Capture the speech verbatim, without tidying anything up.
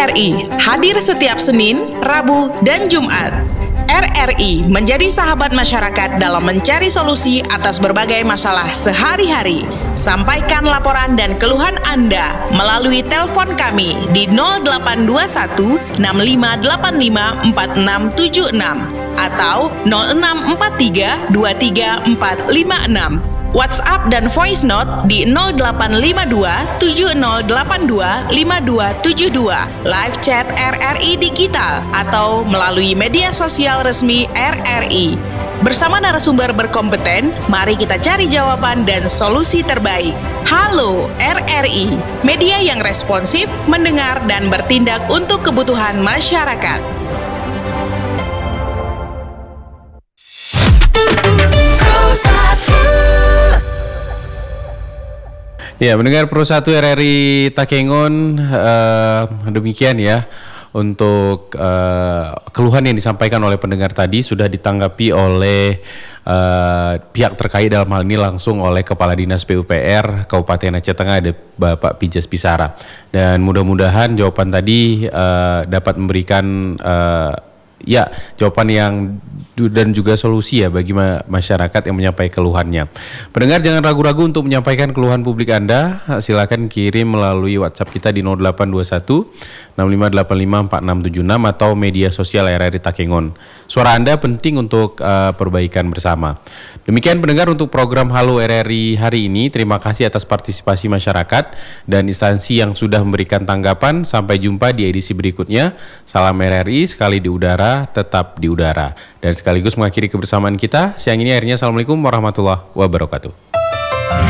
R I hadir setiap Senin, Rabu, dan Jumat. R R I menjadi sahabat masyarakat dalam mencari solusi atas berbagai masalah sehari-hari. Sampaikan laporan dan keluhan Anda melalui telepon kami di nol delapan dua satu enam lima delapan lima empat enam tujuh enam atau nol enam empat tiga dua tiga empat lima enam. WhatsApp dan voice note di nol delapan lima dua tujuh nol delapan dua lima dua tujuh dua, live chat R R I Digital, atau melalui media sosial resmi R R I. Bersama narasumber berkompeten, mari kita cari jawaban dan solusi terbaik. Halo R R I, media yang responsif, mendengar, dan bertindak untuk kebutuhan masyarakat. Ya, mendengar Pro satu R R I Takengon, uh, demikian ya untuk uh, keluhan yang disampaikan oleh pendengar tadi sudah ditanggapi oleh uh, pihak terkait, dalam hal ini langsung oleh Kepala Dinas P U P R Kabupaten Aceh Tengah, ada Bapak Pijas Pisara, dan mudah-mudahan jawaban tadi uh, dapat memberikan uh, ya jawaban yang dan juga solusi ya bagi ma- masyarakat yang menyampaikan keluhannya. Pendengar, jangan ragu-ragu untuk menyampaikan keluhan publik Anda. Silakan kirim melalui WhatsApp kita di nol delapan dua satu enam lima delapan lima empat enam tujuh enam atau media sosial R R I Takengon. Suara Anda penting untuk uh, perbaikan bersama. Demikian pendengar untuk program Halo R R I hari ini. Terima kasih atas partisipasi masyarakat dan instansi yang sudah memberikan tanggapan. Sampai jumpa di edisi berikutnya. Salam R R I, sekali di udara, tetap di udara. Dan sekaligus mengakhiri kebersamaan kita siang ini, akhirnya Assalamualaikum warahmatullahi wabarakatuh.